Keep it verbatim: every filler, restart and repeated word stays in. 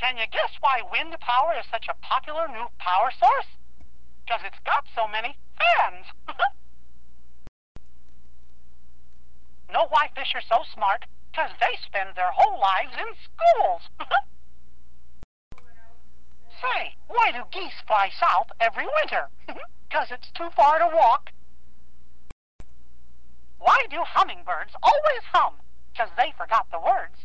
Can you guess why wind power is such a popular new power source? Because it's got so many fans. Know why fish are so smart? Because they spend their whole lives in schools. Say, why do geese fly south every winter? Because it's too far to walk. Why do hummingbirds always hum? Because they forgot the words.